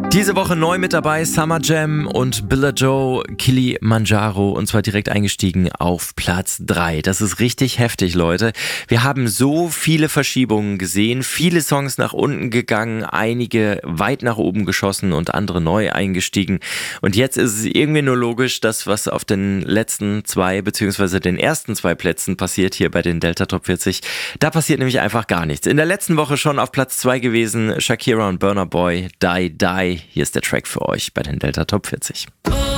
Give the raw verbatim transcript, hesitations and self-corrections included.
Diese Woche neu mit dabei Summer Jam und Billa Joe, Kilimanjaro, und zwar direkt eingestiegen auf Platz drei. Das ist richtig heftig, Leute. Wir haben so viele Verschiebungen gesehen, viele Songs nach unten gegangen, einige weit nach oben geschossen und andere neu eingestiegen. Und jetzt ist es irgendwie nur logisch, dass was auf den letzten zwei beziehungsweise den ersten zwei Plätzen passiert hier bei den Delta Top vierzig. Da passiert nämlich einfach gar nichts. In der letzten Woche schon auf Platz zwei gewesen, Shakira und Burna Boy, Die Die. Hier ist der Track für euch bei den Delta Top vierzig.